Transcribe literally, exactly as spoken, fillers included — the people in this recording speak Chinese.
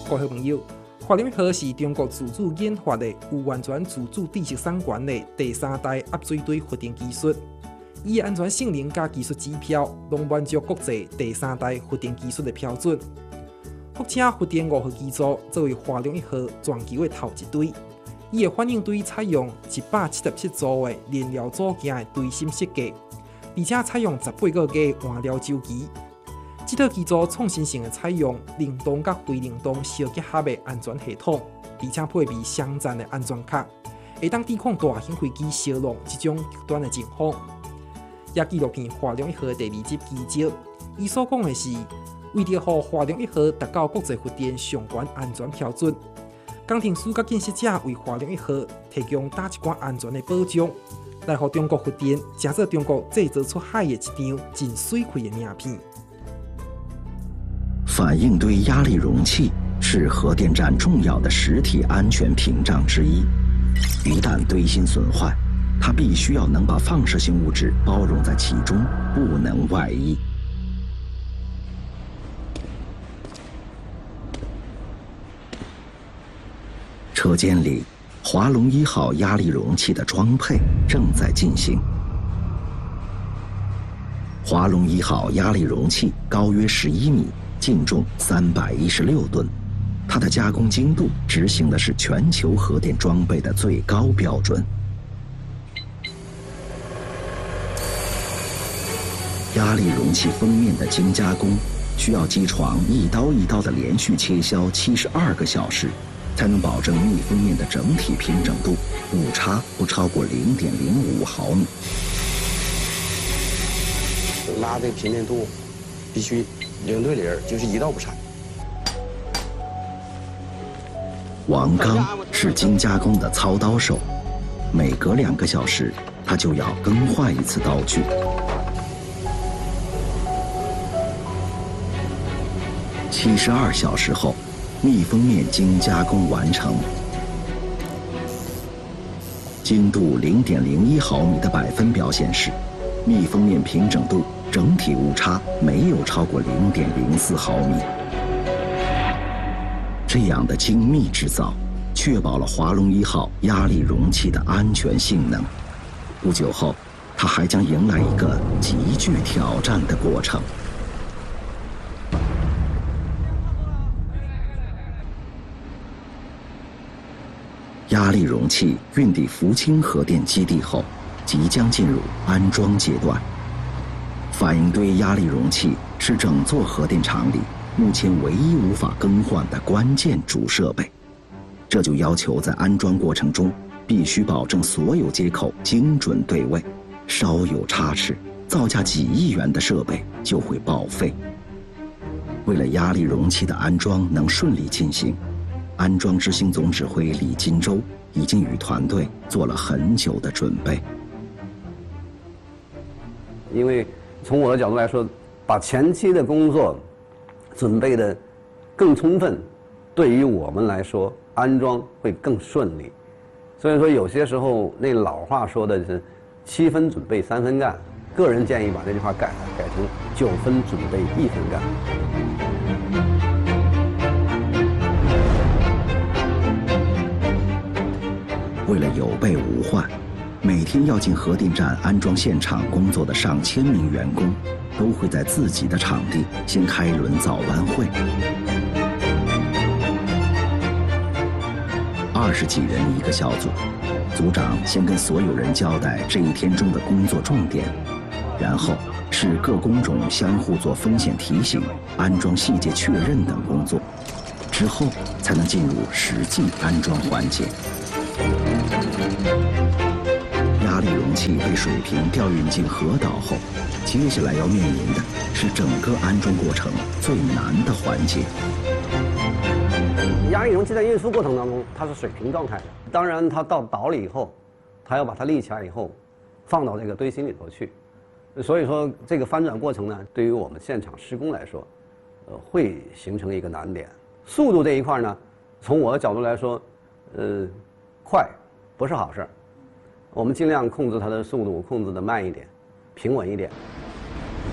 各位朋友，华龙一号是中国自主研发的有完全自主知识产权的第三代压水堆发电技术。伊的安全性能甲技术指标拢满足国际第三代发电技术的标准。福车发电五号机组作为华龙一号全球的头一堆，伊的反应堆采用一百七十七组的燃料组件的堆芯设计，而且采用十八个月换料周期。这套机组创新性的采用冷冻甲非冷冻相结合的安全系统，而且配备双层的安全壳，会当抵抗大型飞机烧弄这种极端的情况。也记录见华龙一号第二集机照，伊所讲的是，为了让华龙一号达到国际发电相关安全标准，工程师甲建设者为华龙一号提供打一寡安全的保障，来让中国发电成做中国制造出海的一张真水气的名片。 反应堆压力容器是核电站重要的实体安全屏障之一，一旦堆芯损坏，它必须要能把放射性物质包容在其中，不能外溢。车间里，华龙一号压力容器的装配正在进行。华龙一号压力容器高约十一米，净重三百一十六吨，它的加工精度执行的是全球核电装备的最高标准。压力容器封面的精加工需要机床一刀一刀的连续切削七十二个小时，才能保证密封面的整体平整度，误差不超过零点零五毫米。 拉这个平面度必须零对零，就是一道不差。 王刚是精加工的操刀手，每隔两个小时，他就要更换一次刀具。七十二小时后，密封面精加工完成，精度零点零一毫米的百分表显示，密封面平整度整体误差没有超过零点零四毫米。这样的精密制造，确保了华龙一号压力容器的安全性能。不久后，它还将迎来一个极具挑战的过程。压力容器运抵福清核电基地后，即将进入安装阶段。反应堆压力容器是整座核电厂里目前唯一无法更换的关键主设备，这就要求在安装过程中必须保证所有接口精准对位，稍有差池，造价几亿元的设备就会报废。为了压力容器的安装能顺利进行，安装执行总指挥李金洲已经与团队做了很久的准备。 因为从我的角度来说，把前期的工作准备的更充分，对于我们来说安装会更顺利。所以说有些时候那老话说的是七分准备三分干，个人建议把这句话改改成九分准备一分干。 为了有备无患，每天要进核电站安装现场工作的上千名员工，都会在自己的场地先开一轮早晚会。二十几人一个小组，组长先跟所有人交代这一天中的工作重点，然后是各工种相互做风险提醒、安装细节确认等工作，之后才能进入实际安装环节。压力容器被水平调运进核岛后，接下来要面临的是整个安装过程最难的环节。 压力容器在运输过程当中，它是水平状态的。当然，它到岛里以后，它要把它立起来以后，放到这个堆芯里头去。所以说，这个翻转过程呢，对于我们现场施工来说，呃，会形成一个难点。速度这一块呢，从我的角度来说，呃，快不是好事儿。我们尽量控制它的速度，控制的慢一点，平稳一点。